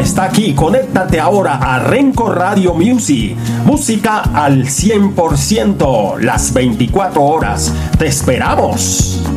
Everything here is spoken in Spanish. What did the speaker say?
está aquí. Conéctate ahora a Renco Radio Music. Música al 100%, las 24 horas. ¡Te esperamos!